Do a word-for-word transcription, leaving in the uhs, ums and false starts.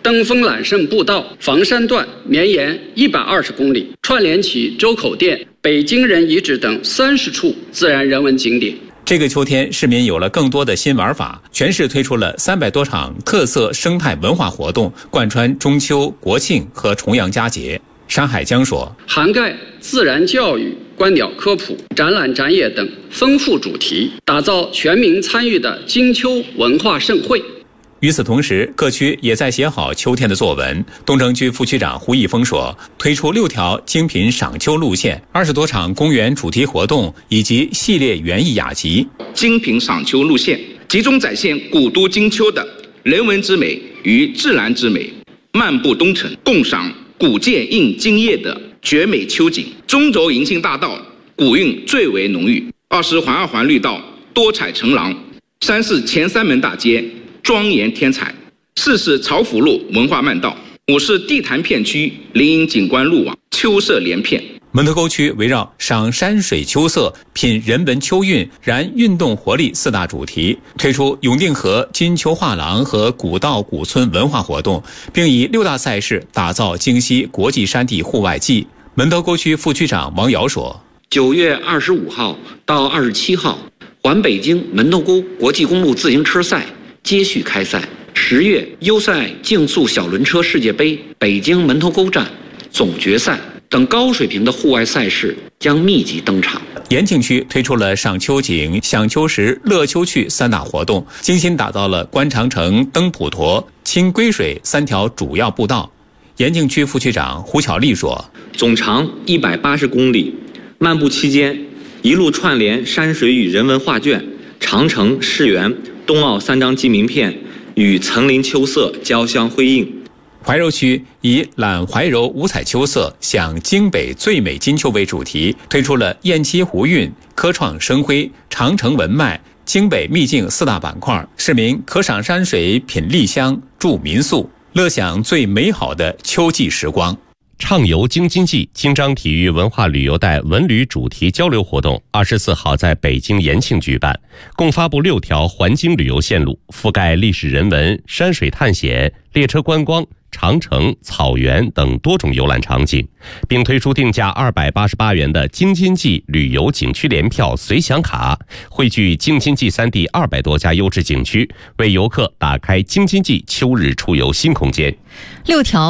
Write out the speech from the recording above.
登峰揽胜步道房山段绵延一百二十公里，串联起周口店、北京人遗址等三十处自然人文景点。 这个秋天，市民有了更多的新玩法，全市推出了三百多场特色生态文化活动，贯穿中秋、国庆和重阳佳节。山海江说， 涵盖自然教育、观鸟科普、展览展演等丰富主题，打造全民参与的金秋文化盛会。 与此同时，各区也在写好秋天的作文。东城区副区长胡一峰说，推出六条精品赏秋路线，二十多场公园主题活动以及系列园艺雅集。 精品赏秋路线集中展现古都金秋的人文之美与自然之美，漫步东城，共赏古建映今夜的绝美秋景。中轴银杏大道古韵最为浓郁，二十环二环绿道多彩成廊，三是前三门大街庄严添彩，四是朝府路文化漫道，五是地坛片区林荫景观路网秋色连片。 门头沟区围绕赏山水秋色、品人文秋韵、燃运动活力四大主题，推出永定河金秋画廊和古道古村文化活动，并以六大赛事打造京西国际山地户外季。门头沟区副区长王瑶说， 九月二十五号到二十七号，环北京门头沟国际公路自行车赛接续开赛。十月，优赛竞速小轮车世界杯北京门头沟站总决赛等高水平的户外赛事将密集登场。 延庆区推出了赏秋景、享秋时、乐秋趣三大活动，精心打造了观长城、登普陀、清归水三条主要步道。延庆区副区长胡巧丽说， 总长一百八十公里，漫步期间一路串联山水与人文画卷、长城、世园、冬奥三张记名片与层林秋色交相辉映。 怀柔区以览怀柔五彩秋色，享京北最美金秋为主题，推出了雁栖湖韵、科创生辉、长城文脉、京北秘境四大板块，市民可赏山水、品丽香、住民宿，乐享最美好的秋季时光。 畅游京津冀京张体育文化旅游带文旅主题交流活动二十四号在北京延庆举办，共发布六条环京旅游线路，覆盖历史人文、山水探险、列车观光、长城、草原等多种游览场景，并推出定价二百八十八元的京津冀旅游景区联票随享卡，汇聚京津冀三地二百多家优质景区，为游客打开京津冀秋日出游新空间。 六条